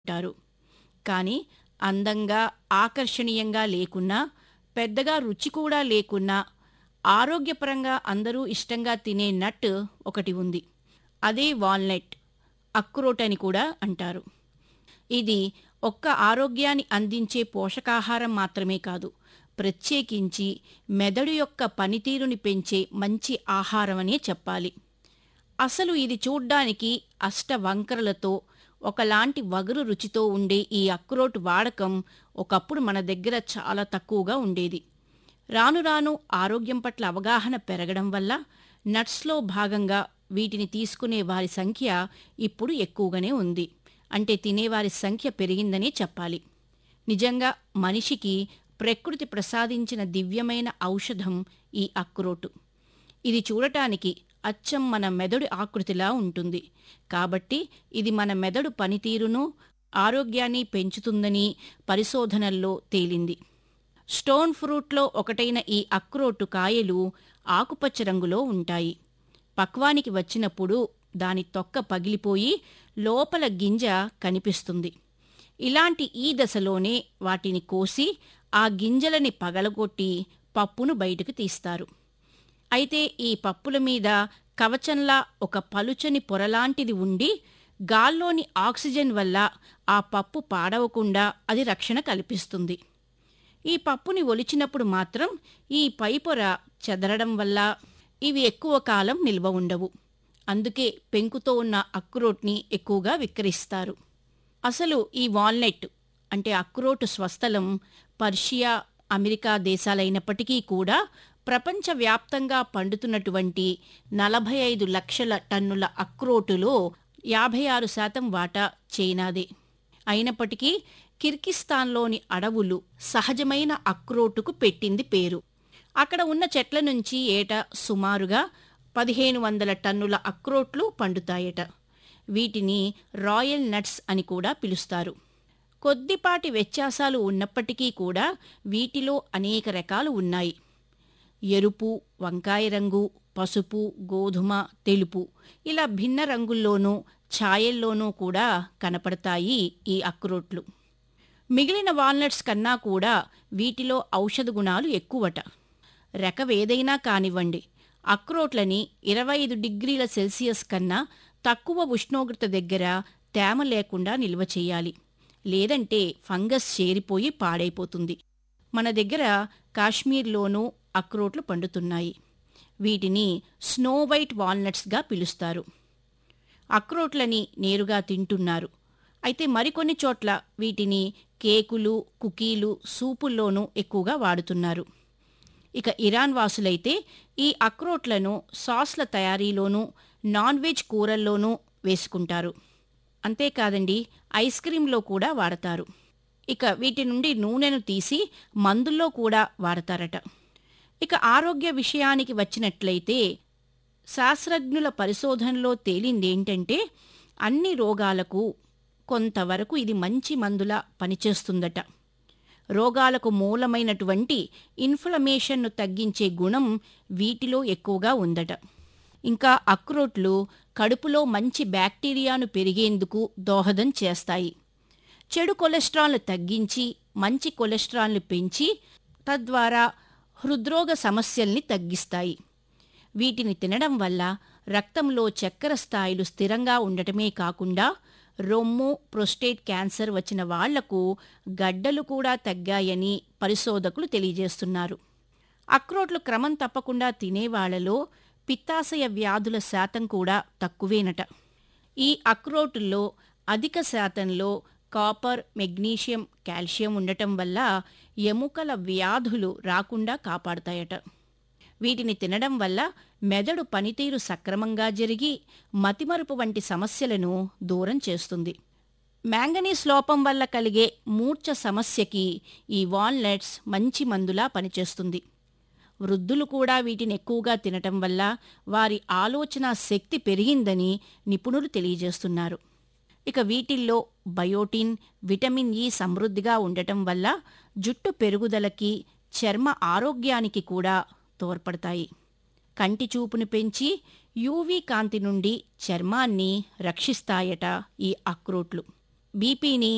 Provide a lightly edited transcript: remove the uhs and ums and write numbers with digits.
ఉంటారు. కానీ అందంగా, ఆకర్షణీయంగా లేకున్నా, పెద్దగా రుచి కూడా లేకున్నా, ఆరోగ్యపరంగా అందరూ ఇష్టంగా తినే నట్ ఒకటి ఉంది. అదే వాల్‌నట్, అక్రోట్ అని కూడా అంటారు. ఇది ఒక్క ఆరోగ్యాన్ని అందించే పోషకాహారం మాత్రమే కాదు, ప్రత్యేకించి మెదడు యొక్క పనితీరుని పెంచే మంచి ఆహారమనే చెప్పాలి. అసలు ఇది చూడ్డానికి అష్టవంకరలతో, ఒకలాంటి వగరు రుచితో ఉండే ఈ అక్రోట్ వాడకం ఒకప్పుడు మన దగ్గర చాలా తక్కువగా ఉండేది. రాను రాను ఆరోగ్యం పట్ల అవగాహన పెరగడం వల్ల నట్స్‌లో భాగంగా వీటిని తీసుకునే వారి సంఖ్య ఇప్పుడు ఎక్కువగానే ఉంది. అంటే తినేవారి సంఖ్య పెరిగిందనే చెప్పాలి. నిజంగా మనిషికి ప్రకృతి ప్రసాదించిన దివ్యమైన ఔషధం ఈ అక్రోటు. ఇది చూడటానికి అచ్చం మన మెదడు ఆకృతిలా ఉంటుంది. కాబట్టి ఇది మన మెదడు పనితీరును, ఆరోగ్యాన్ని పెంచుతుందని పరిశోధనల్లో తేలింది. స్టోన్ ఫ్రూట్‌లో ఒకటైన ఈ అక్రోటు కాయలు ఆకుపచ్చ రంగులో ఉంటాయి. పక్వానికి వచ్చినప్పుడు దాని తొక్క పగిలిపోయి లోపల గింజ కనిపిస్తుంది. ఇలాంటి ఈ దశలోనే వాటిని కోసి ఆ గింజలని పగలగొట్టి పప్పును బయటకు తీస్తారు. అయితే ఈ పప్పుల మీద కవచంలా ఒక పలుచని పొరలాంటిది ఉండి, గాల్లోని ఆక్సిజన్ వల్ల ఆ పప్పు పాడవకుండా అది రక్షణ కల్పిస్తుంది. ఈ పప్పుని ఒలిచినప్పుడు మాత్రం ఈ పై పొర చెదరడం వల్ల ఇవి ఎక్కువ కాలం నిల్వ ఉండవు. అందుకే పెంకుతో ఉన్న అక్రోట్ని ఎక్కువగా విక్రయిస్తారు. అసలు ఈ వాల్‌నట్ అంటే అక్రోటు స్వస్థలం పర్షియా, అమెరికా దేశాలైనప్పటికీ కూడా ప్రపంచవ్యాప్తంగా పండుతున్నటువంటి 45 లక్షల టన్నుల అక్రోటులో 56% వాటా చైనాదే. అయినప్పటికీ కిర్గిస్థాన్లోని అడవులు సహజమైన అక్రోటుకు పెట్టింది పేరు. అక్కడ ఉన్న చెట్ల నుంచి ఏటా సుమారుగా 1500 టన్నుల అక్రోట్లు పండుతాయట. వీటిని రాయల్ నట్స్ అని కూడా పిలుస్తారు. కొద్దిపాటి వ్యత్యాసాలు ఉన్నప్పటికీ కూడా వీటిలో అనేక రకాలు ఉన్నాయి. ఎరుపు, వంకాయ రంగు, పసుపు, గోధుమ, తెలుపు ఇలా భిన్న రంగుల్లోనూ, ఛాయల్లోనూ కూడా కనపడతాయి ఈ అక్రోట్లు. మిగిలిన వాల్నట్స్ కన్నా కూడా వీటిలో ఔషధ గుణాలు ఎక్కువట. రకవేదైనా కానివ్వండి, అక్రోట్లని 25 డిగ్రీల సెల్సియస్ కన్నా తక్కువ ఉష్ణోగ్రత దగ్గర తేమ లేకుండా నిల్వ చేయాలి. లేదంటే ఫంగస్ చేరిపోయి పాడైపోతుంది. మన దగ్గర కాశ్మీర్లోనూ అక్రోట్లు పండుతున్నాయి. వీటిని స్నో వైట్ వాల్నట్స్గా పిలుస్తారు. అక్రోట్లని నేరుగా తింటున్నారు. అయితే మరికొన్ని చోట్ల వీటిని కేకులు, కుకీలు, సూపుల్లోనూ ఎక్కువగా వాడుతున్నారు. ఇక ఇరాన్ వాసులైతే ఈ అక్రోట్లను సాస్ల తయారీలోనూ, నాన్ వెజ్ కూరల్లోనూ వేసుకుంటారు. అంతేకాదండి, ఐస్ క్రీంలో కూడా వాడతారు. ఇక వీటి నుండి నూనెను తీసి మందుల్లో కూడా వాడతారట. ఇక ఆరోగ్య విషయానికి వచ్చినట్లయితే శాస్త్రజ్ఞుల పరిశోధనలో తేలిందేంటంటే అన్ని రోగాలకు కొంతవరకు ఇది మంచి మందులా పనిచేస్తుందట. రోగాలకు మూలమైనటువంటి ఇన్ఫ్లమేషన్ను తగ్గించే గుణం వీటిలో ఎక్కువగా ఉందట. ఇంకా అక్రోట్లు కడుపులో మంచి బ్యాక్టీరియాను పెరిగేందుకు దోహదం చేస్తాయి. చెడు కొలెస్ట్రాల్ను తగ్గించి మంచి కొలెస్ట్రాల్ను పెంచి తద్వారా హృద్రోగ సమస్యల్ని తగ్గిస్తాయి. వీటిని తినడం వల్ల రక్తంలో చక్కెర స్థాయిలు స్థిరంగా ఉండటమే కాకుండా రొమ్ము, ప్రోస్టేట్ క్యాన్సర్ వచ్చిన వాళ్లకు గడ్డలు కూడా తగ్గాయని పరిశోధకులు తెలియజేస్తున్నారు. అక్రోట్లు క్రమం తప్పకుండా తినేవాళ్లలో పిత్తాశయ వ్యాధుల శాతం కూడా తక్కువేనట. ఈ అక్రోటుల్లో అధిక శాతంలో కాపర్, మెగ్నీషియం, కాల్షియం ఉండటం వల్ల ఎముకల వ్యాధులు రాకుండా కాపాడతాయట. వీటిని తినడం వల్ల మెదడు పనితీరు సక్రమంగా జరిగి మతిమరుపు వంటి సమస్యలను దూరం చేస్తుంది. మ్యాంగనీస్ లోపం వల్ల కలిగే మూర్ఛ సమస్యకి ఈ వాల్నట్స్ మంచి మందులా పనిచేస్తుంది. వృద్ధులు కూడా వీటిని ఎక్కువగా తినటం వల్ల వారి ఆలోచన శక్తి పెరిగిందని నిపుణులు తెలియజేస్తున్నారు. ఇక వీటిల్లో బయోటిన్, విటమిన్ ఇ సమృద్ధిగా ఉండటం వల్ల జుట్టు పెరుగుదలకి, చర్మ ఆరోగ్యానికి కూడా తోడ్పడతాయి. కంటి చూపును పెంచి యూవీ కాంతి నుండి చర్మాన్ని రక్షిస్తాయట ఈ అక్రోట్లు. బీపీని